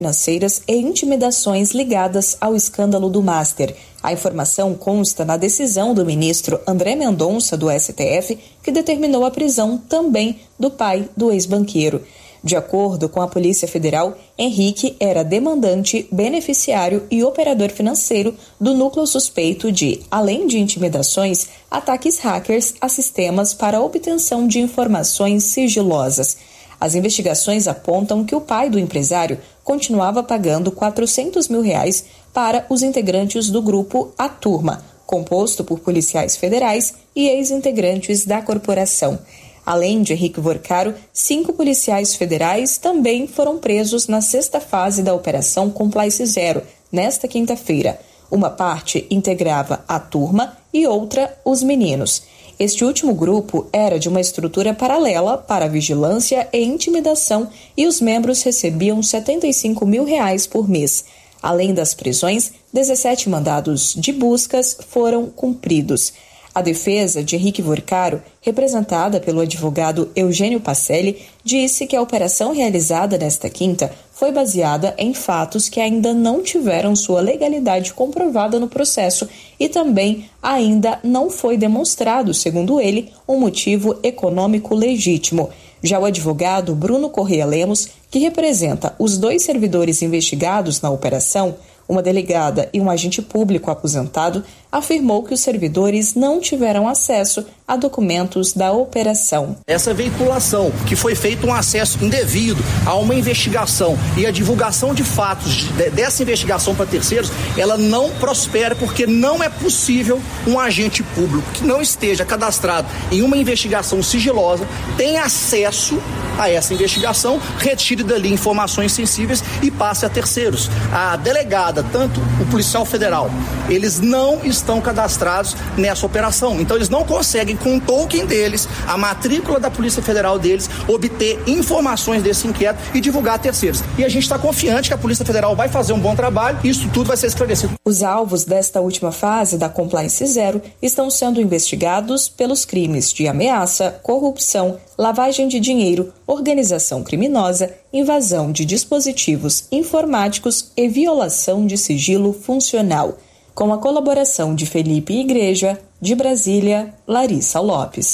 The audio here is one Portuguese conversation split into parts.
financeiras e intimidações ligadas ao escândalo do Master. A informação consta na decisão do ministro André Mendonça, do STF, que determinou a prisão também do pai do ex-banqueiro. De acordo com a Polícia Federal, Henrique era demandante, beneficiário e operador financeiro do núcleo suspeito de, além de intimidações, ataques hackers a sistemas para a obtenção de informações sigilosas. As investigações apontam que o pai do empresário continuava pagando R$400 mil para os integrantes do grupo A Turma, composto por policiais federais e ex-integrantes da corporação. Além de Henrique Vorcaro, 5 policiais federais também foram presos na 6ª fase da Operação Compliance Zero, nesta quinta-feira. Uma parte integrava a turma e outra os meninos. Este último grupo era de uma estrutura paralela para vigilância e intimidação e os membros recebiam R$75 mil por mês. Além das prisões, 17 mandados de buscas foram cumpridos. A defesa de Henrique Vorcaro, representada pelo advogado Eugênio Pacelli, disse que a operação realizada nesta quinta foi baseada em fatos que ainda não tiveram sua legalidade comprovada no processo e também ainda não foi demonstrado, segundo ele, um motivo econômico legítimo. Já o advogado Bruno Correia Lemos, que representa os 2 servidores investigados na operação, uma delegada e um agente público aposentado, afirmou que os servidores não tiveram acesso a documentos da operação. Essa veiculação, que foi feito um acesso indevido a uma investigação e a divulgação de fatos dessa investigação para terceiros, ela não prospera porque não é possível um agente público que não esteja cadastrado em uma investigação sigilosa tenha acesso a essa investigação, retire dali informações sensíveis e passe a terceiros. A delegada, tanto o policial federal, eles não estão cadastrados nessa operação. Então eles não conseguem, com o token deles, a matrícula da Polícia Federal deles, obter informações desse inquérito e divulgar a terceiros. E a gente está confiante que a Polícia Federal vai fazer um bom trabalho e isso tudo vai ser esclarecido. Os alvos desta última fase da Compliance Zero estão sendo investigados pelos crimes de ameaça, corrupção, lavagem de dinheiro, organização criminosa, invasão de dispositivos informáticos e violação de sigilo funcional. Com a colaboração de Felipe Igreja, de Brasília, Larissa Lopes.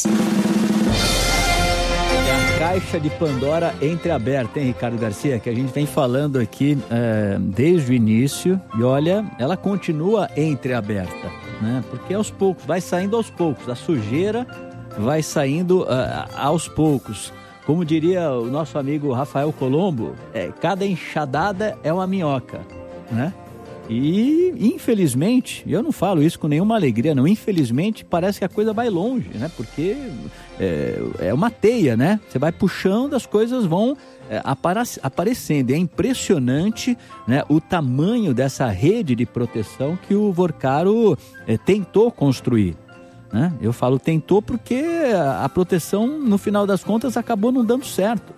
A caixa de Pandora entreaberta, hein, Ricardo Garcia? Que a gente vem falando aqui desde o início e olha, ela continua entreaberta, né? Porque aos poucos, vai saindo aos poucos, a sujeira vai saindo aos poucos. Como diria o nosso amigo Rafael Colombo, cada enxadada é uma minhoca, né? E, infelizmente, eu não falo isso com nenhuma alegria, não. Infelizmente, parece que a coisa vai longe, né? Porque é uma teia, né? Você vai puxando, as coisas vão aparecendo. É impressionante, né, o tamanho dessa rede de proteção que o Vorcaro tentou construir, né? Eu falo tentou porque a proteção, no final das contas, acabou não dando certo.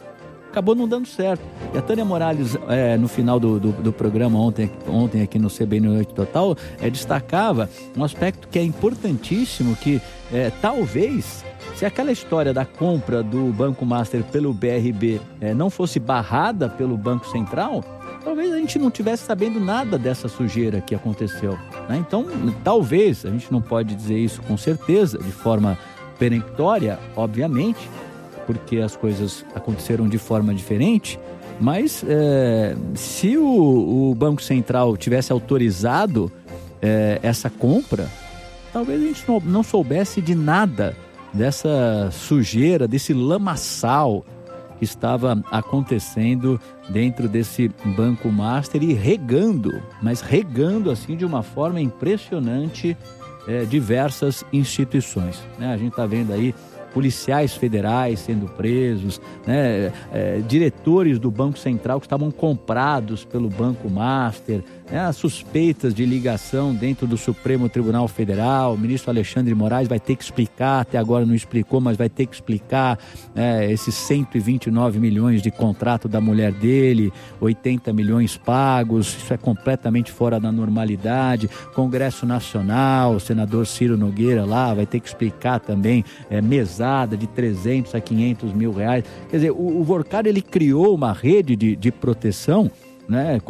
E a Tânia Morales, no final do programa ontem aqui no CBN Noite Total, destacava um aspecto que é importantíssimo, que talvez, se aquela história da compra do Banco Master pelo BRB não fosse barrada pelo Banco Central, talvez a gente não estivesse sabendo nada dessa sujeira que aconteceu, né? Então, talvez, a gente não pode dizer isso com certeza, de forma peremptória, obviamente, porque as coisas aconteceram de forma diferente, mas se o Banco Central tivesse autorizado essa compra, talvez a gente não soubesse de nada dessa sujeira, desse lamaçal que estava acontecendo dentro desse Banco Master e regando assim de uma forma impressionante diversas instituições, né? A gente está vendo aí policiais federais sendo presos, né? Diretores do Banco Central que estavam comprados pelo Banco Master, né? As suspeitas de ligação dentro do Supremo Tribunal Federal. O ministro Alexandre de Moraes vai ter que explicar, até agora não explicou, mas vai ter que explicar esses 129 milhões de contrato da mulher dele, 80 milhões pagos, isso é completamente fora da normalidade. Congresso Nacional, o senador Ciro Nogueira lá vai ter que explicar também mesada de 300 a 500 mil reais. Quer dizer, o Vorcaro, ele criou uma rede de proteção né?